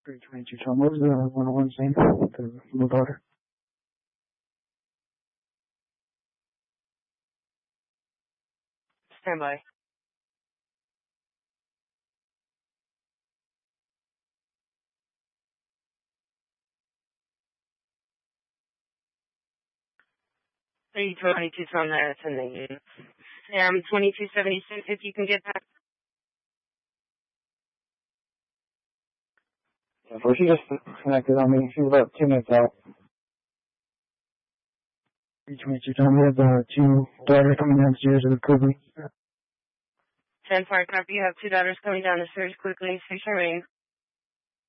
322 Tom, what was the 101's name? The little daughter. Stand by. Three 22 Tom, that's in the Sam 2276. If you can get that. Yeah, so she just connected on me. She was about 2 minutes out. 322 Tom, we have two daughters coming downstairs with Kobe. 10-4 copy. You have two daughters coming down the stairs quickly. 6 remain.